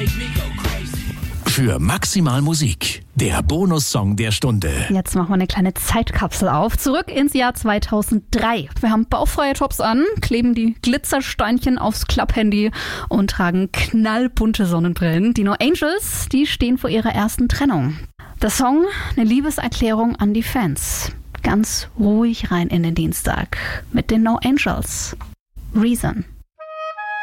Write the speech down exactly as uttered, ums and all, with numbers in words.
Für Maximal Musik, der Bonussong der Stunde. Jetzt machen wir eine kleine Zeitkapsel auf. Zurück ins Jahr zweitausenddrei. Wir haben bauchfreie Tops an, kleben die Glitzersteinchen aufs Klapphandy und tragen knallbunte Sonnenbrillen. Die No Angels, die stehen vor ihrer ersten Trennung. Der Song, eine Liebeserklärung an die Fans. Ganz ruhig rein in den Dienstag mit den No Angels. Reason.